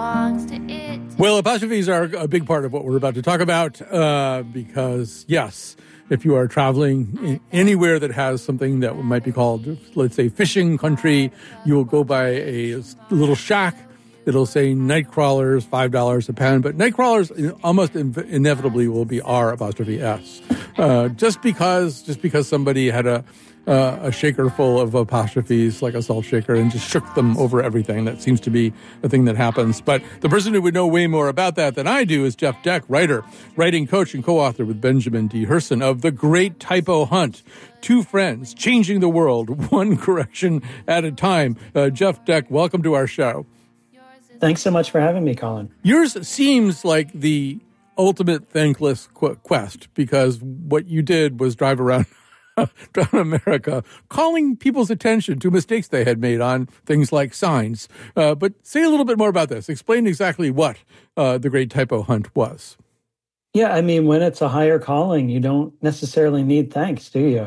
belongs to it. Well, apostrophes are a big part of what we're about to talk about because, yes, if you are traveling anywhere that has something that might be called, let's say, fishing country, you will go by a little shack. It'll say night crawlers, $5 a pound, but night crawlers almost inevitably will be R''S. Just because somebody had a shaker full of apostrophes, like a salt shaker, and just shook them over everything. That seems to be a thing that happens. But the person who would know way more about that than I do is Jeff Deck, writing coach and co-author with Benjamin D. Herson of The Great Typo Hunt. Two friends changing the world, one correction at a time. Jeff Deck, welcome to our show. Thanks so much for having me, Colin. Yours seems like the ultimate thankless quest, because what you did was drive around America, calling people's attention to mistakes they had made on things like signs. But say a little bit more about this. Explain exactly what the Great Typo Hunt was. Yeah, I mean, when it's a higher calling, you don't necessarily need thanks, do you?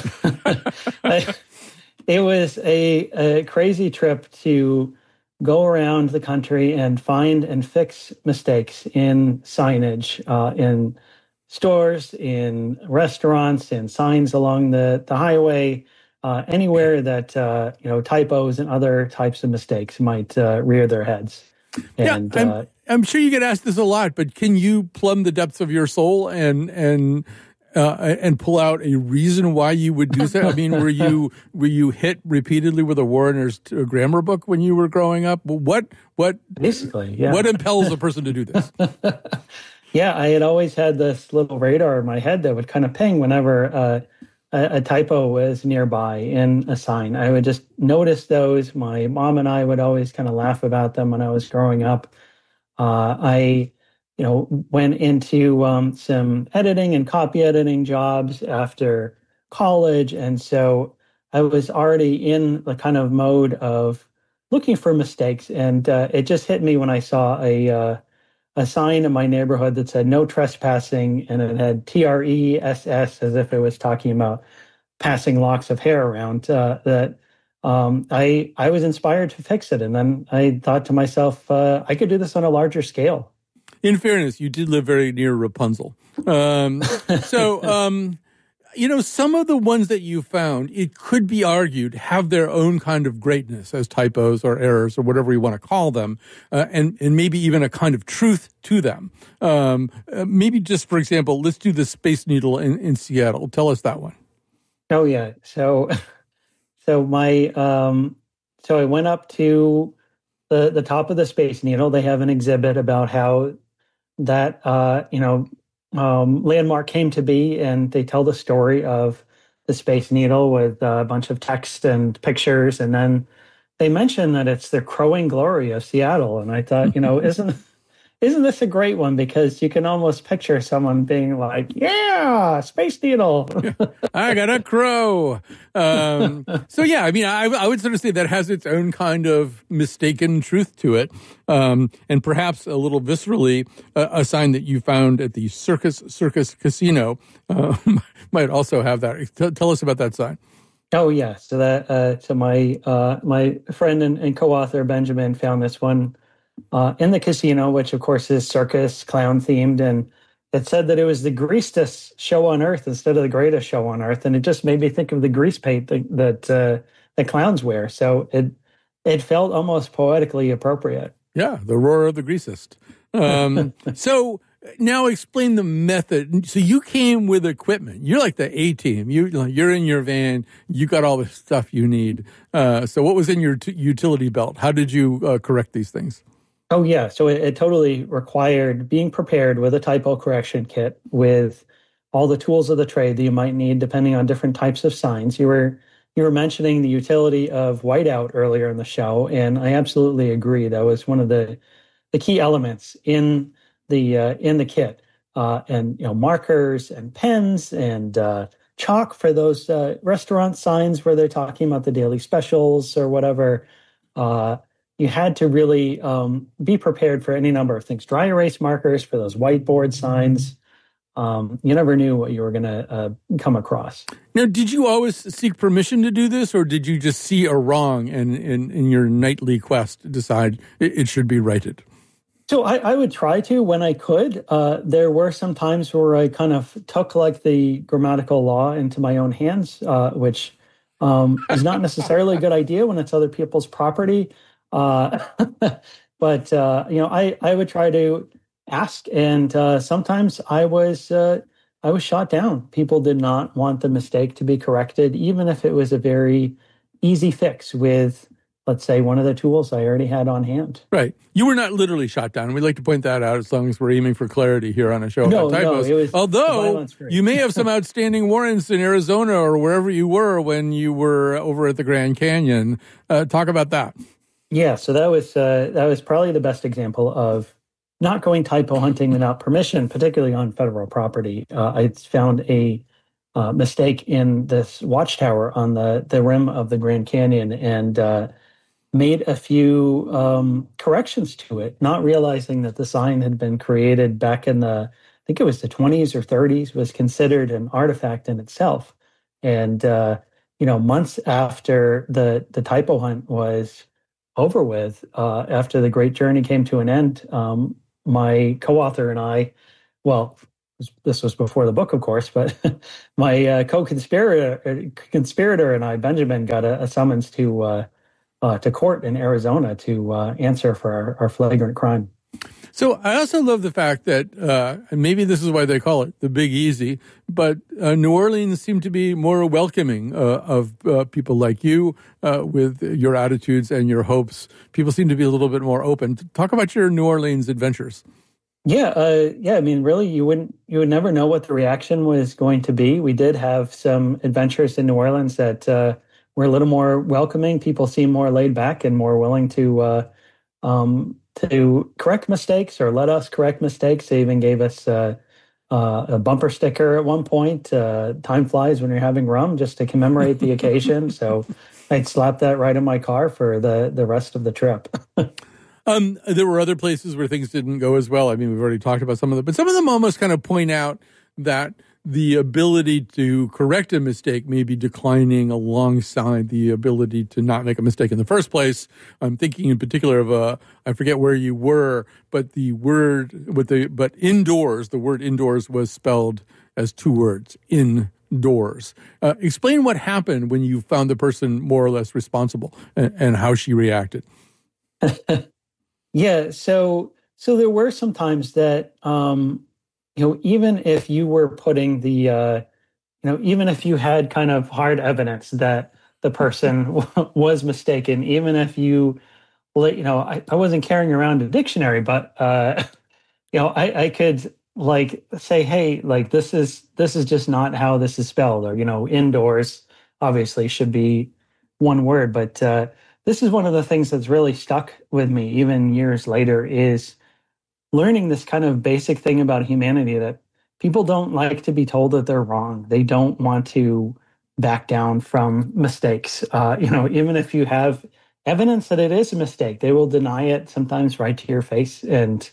It was a crazy trip to go around the country and find and fix mistakes in signage, in stores, in restaurants, in signs along the highway, anywhere that typos and other types of mistakes might rear their heads. And I'm sure you get asked this a lot, but can you plumb the depths of your soul and pull out a reason why you would do so? I mean, were you hit repeatedly with a Warner's grammar book when you were growing up? What basically, yeah. What impels a person to do this? Yeah, I had always had this little radar in my head that would kind of ping whenever a typo was nearby in a sign. I would just notice those. My mom and I would always kind of laugh about them when I was growing up. I went into some editing and copy editing jobs after college. And so I was already in the kind of mode of looking for mistakes. And it just hit me when I saw a sign in my neighborhood that said no trespassing, and it had TRESS as if it was talking about passing locks of hair around. I was inspired to fix it. And then I thought to myself, I could do this on a larger scale. In fairness, you did live very near Rapunzel. Some of the ones that you found, it could be argued, have their own kind of greatness as typos or errors or whatever you want to call them, and maybe even a kind of truth to them. Maybe just, for example, let's do the Space Needle in Seattle. Tell us that one. Oh, yeah. So I went up to the top of the Space Needle. They have an exhibit about how that, landmark came to be, and they tell the story of the Space Needle with a bunch of text and pictures. And then they mention that it's the crowing glory of Seattle. And I thought, isn't this a great one? Because you can almost picture someone being like, yeah, Space Needle. I got a crow. I would sort of say that has its own kind of mistaken truth to it. And perhaps a little viscerally, a sign that you found at the Circus Casino might also have that. Tell us about that sign. Oh, yeah. So my friend and co-author Benjamin found this one in the casino, which of course is circus clown themed, and it said that it was the greasest show on earth instead of the greatest show on earth, and it just made me think of the grease paint that clowns wear. So it felt almost poetically appropriate. Yeah, the roar of the greasest. So now explain the method. So you came with equipment. You're like the A-team. You're in your van. You got all the stuff you need. So what was in your utility belt? How did you correct these things? Oh, yeah. So it totally required being prepared with a typo correction kit with all the tools of the trade that you might need depending on different types of signs. You were mentioning the utility of whiteout earlier in the show, and I absolutely agree. That was one of the key elements in the kit. And markers and pens and chalk for those restaurant signs where they're talking about the daily specials or whatever. You had to really be prepared for any number of things. Dry erase markers for those whiteboard signs. You never knew what you were going to come across. Now, did you always seek permission to do this, or did you just see a wrong and in your nightly quest decide it should be righted? So I would try to when I could. There were some times where I kind of took like the grammatical law into my own hands, which is not necessarily a good idea when it's other people's property. Uh, but I would try to ask, and sometimes I was shot down. People did not want the mistake to be corrected, even if it was a very easy fix with, let's say, one of the tools I already had on hand. Right. You were not literally shot down. We'd like to point that out as long as we're aiming for clarity here on a show No, about typos. no, it was Although you may have some outstanding warrants in Arizona or wherever you were when you were over at the Grand Canyon. Talk about that. Yeah, so that was probably the best example of not going typo hunting without permission, particularly on federal property. I found a mistake in this watchtower on the rim of the Grand Canyon, and made a few corrections to it, not realizing that the sign had been created back in I think it was the 20s or 30s, was considered an artifact in itself. And, months after the typo hunt was over with, after the great journey came to an end, my co-author and I, well, this was before the book, of course, but my conspirator and I, Benjamin, got a summons to court in Arizona to answer for our flagrant crime. So I also love the fact that, and maybe this is why they call it the Big Easy, but New Orleans seemed to be more welcoming of people like you with your attitudes and your hopes. People seem to be a little bit more open. Talk about your New Orleans adventures. Yeah. I mean, really, you would never know what the reaction was going to be. We did have some adventures in New Orleans that were a little more welcoming. People seemed more laid back and more willing to correct mistakes or let us correct mistakes. They even gave us a bumper sticker at one point. Time flies when you're having rum, just to commemorate the occasion. So I'd slap that right in my car for the rest of the trip. There were other places where things didn't go as well. I mean, we've already talked about some of them, but some of them almost kind of point out that the ability to correct a mistake may be declining alongside the ability to not make a mistake in the first place. I'm thinking in particular of I forget where you were, but the word indoors, the word indoors was spelled as two words, indoors. Explain what happened when you found the person more or less responsible and how she reacted. Yeah, so there were some times that even if you were putting even if you had kind of hard evidence that the person was mistaken, even if I wasn't carrying around a dictionary, but I could say, hey, this is just not how this is spelled, or indoors obviously should be one word, but this is one of the things that's really stuck with me even years later, is learning this kind of basic thing about humanity, that people don't like to be told that they're wrong. They don't want to back down from mistakes. Even if you have evidence that it is a mistake, they will deny it, sometimes right to your face. And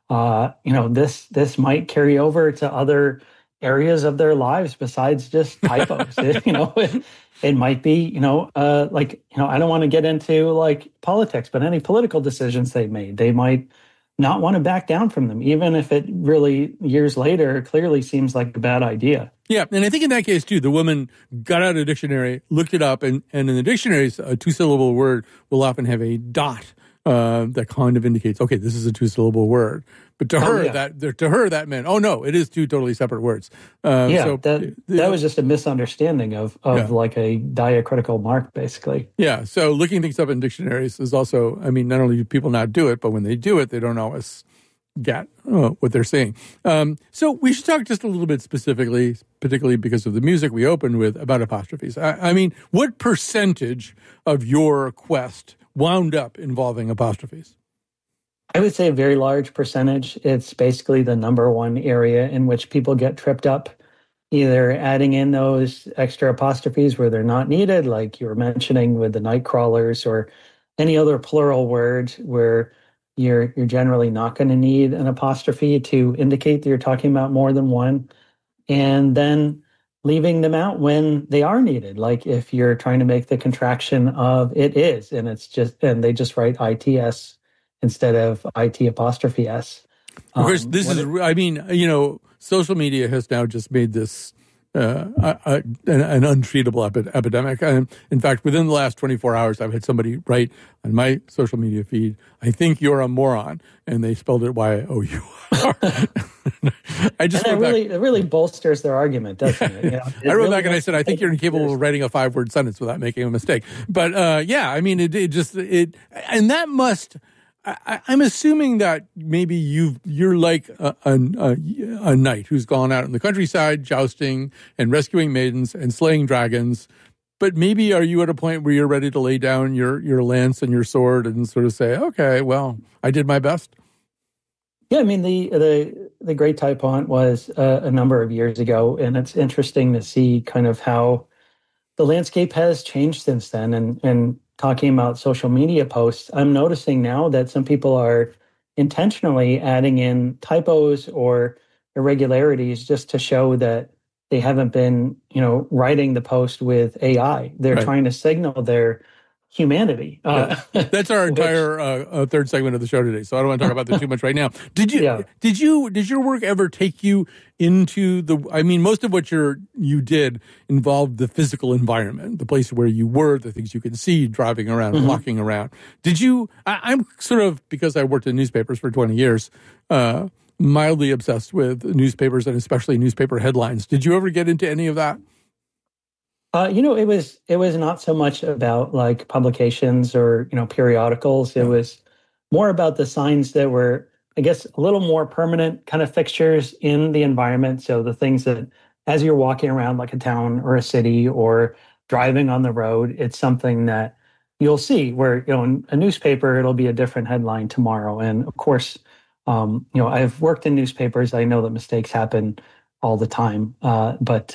this might carry over to other areas of their lives besides just typos. It might be, I don't want to get into politics, but any political decisions they've made, they might not want to back down from them, even if it really years later clearly seems like a bad idea. Yeah, and I think in that case too, the woman got out a dictionary, looked it up, and in the dictionaries, a two-syllable word will often have a dot that kind of indicates, okay, this is a two-syllable word. But to her, that meant, oh no, it is two totally separate words. That was just a misunderstanding of like a diacritical mark, basically. Yeah, so looking things up in dictionaries is also, I mean, not only do people not do it, but when they do it, they don't always get what they're saying. So we should talk just a little bit specifically, particularly because of the music we opened with, about apostrophes. I mean, what percentage of your quest wound up involving apostrophes? I would say a very large percentage. It's basically the number one area in which people get tripped up, either adding in those extra apostrophes where they're not needed, like you were mentioning with the night crawlers, or any other plural word where you're generally not going to need an apostrophe to indicate that you're talking about more than one, and then leaving them out when they are needed. Like if you're trying to make the contraction of it is, and they just write ITS instead of IT apostrophe S. Of course, social media has now just made this an untreatable epidemic. In fact, within the last 24 hours, I've had somebody write on my social media feed, "I think you're a moron," and they spelled it Y-O-U-R. It really bolsters their argument, doesn't it? I wrote back and I said, "I think you're incapable of writing a 5-word sentence without making a mistake." But and that must. I'm assuming that maybe you're like a knight who's gone out in the countryside jousting and rescuing maidens and slaying dragons. But maybe are you at a point where you're ready to lay down your lance and your sword and sort of say, "Okay, well, I did my best"? Yeah, I mean the Great Typo Hunt was a number of years ago, and it's interesting to see kind of how the landscape has changed since then. And talking about social media posts, I'm noticing now that some people are intentionally adding in typos or irregularities just to show that they haven't been, writing the post with AI. They're Right. trying to signal their humanity. That's our entire third segment of the show today. So I don't want to talk about that too much right now. Did your work ever take you into most of what you did involved the physical environment, the place where you were, the things you could see, driving around, and walking around. Did you? I'm sort of, because I worked in newspapers for 20 years, mildly obsessed with newspapers and especially newspaper headlines. Did you ever get into any of that? It was not so much about like publications or, periodicals. It was more about the signs that were, I guess, a little more permanent kind of fixtures in the environment. So the things that as you're walking around like a town or a city or driving on the road, it's something that you'll see where, in a newspaper, it'll be a different headline tomorrow. And of course, I've worked in newspapers. I know that mistakes happen all the time. But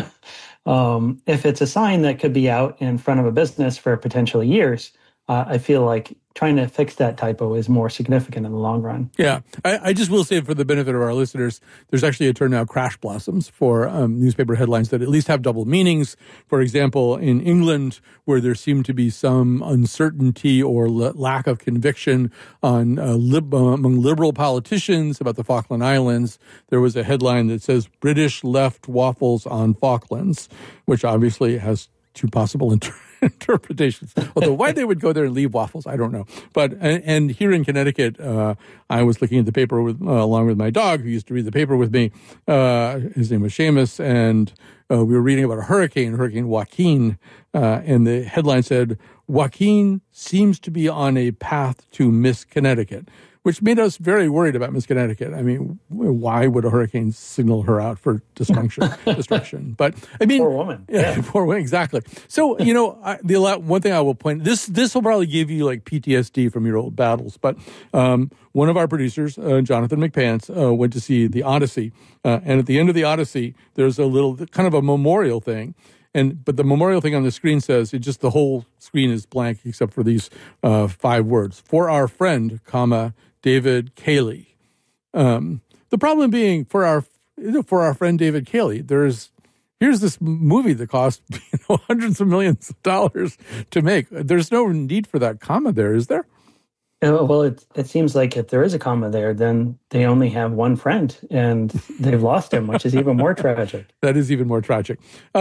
if it's a sign that could be out in front of a business for potentially years, I feel like trying to fix that typo is more significant in the long run. Yeah. I just will say, for the benefit of our listeners, there's actually a term now, crash blossoms, for newspaper headlines that at least have double meanings. For example, in England, where there seemed to be some uncertainty or lack of conviction on among liberal politicians about the Falkland Islands, there was a headline that says, "British left waffles on Falklands," which obviously has two possible interpretations. Although why they would go there and leave waffles, I don't know. But and here in Connecticut, I was looking at the paper along with my dog, who used to read the paper with me. His name was Seamus, and we were reading about a Hurricane Joaquin, and the headline said, "Joaquin seems to be on a path to Miss Connecticut," which made us very worried about Miss Connecticut. I mean, why would a hurricane signal her out for destruction? But I mean, poor woman. Yeah, poor woman, exactly. So, the one thing I will point, this will probably give you like PTSD from your old battles. But one of our producers, Jonathan McPants, went to see the Odyssey, and at the end of the Odyssey, there's a little kind of a memorial thing. But the memorial thing on the screen says, the whole screen is blank except for these 5 words: "For our friend, David Cayley." The problem being, for our friend David Cayley, here's this movie that cost hundreds of millions of dollars to make. There's no need for that comma there, is there? Well, it seems like if there is a comma there, then they only have one friend, and they've lost him, which is even more tragic. That is even more tragic.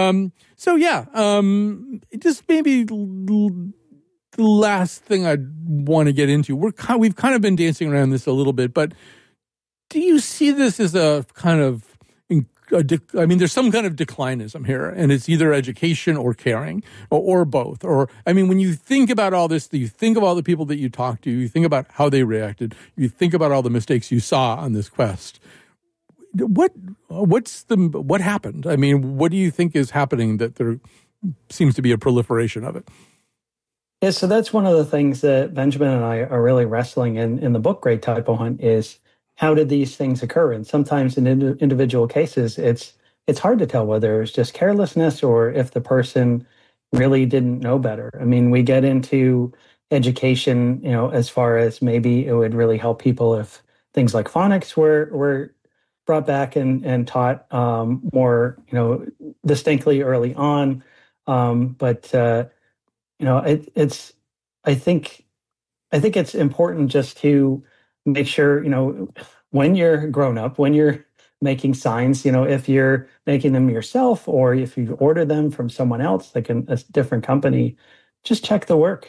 Just maybe the last thing I'd want to get into, we've kind of been dancing around this a little bit, but do you see this as a kind of, there's some kind of declinism here, and it's either education or caring, or both. When you think about all this, you think of all the people that you talked to, you think about how they reacted, you think about all the mistakes you saw on this quest. What happened? What do you think is happening that there seems to be a proliferation of it? Yeah, so that's one of the things that Benjamin and I are really wrestling in the book Great Typo Hunt is, how did these things occur? And sometimes in individual cases, it's hard to tell whether it's just carelessness or if the person really didn't know better. We get into education, as far as maybe it would really help people if things like phonics were brought back and taught more, distinctly early on. I think I think it's important just to make sure, when you're grown up, when you're making signs, if you're making them yourself or if you order them from someone else, like a different company, just check the work,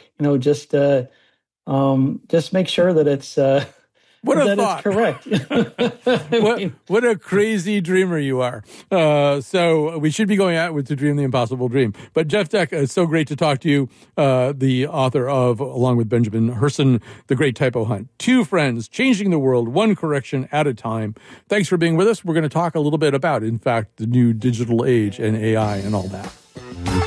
just make sure that it's, what a that thought. It's correct. What a crazy dreamer you are. So we should be going out with To Dream the Impossible Dream. But Jeff Deck, it's so great to talk to you, the author of, along with Benjamin Herson, The Great Typo Hunt. Two friends changing the world, one correction at a time. Thanks for being with us. We're going to talk a little bit about, in fact, the new digital age and AI and all that.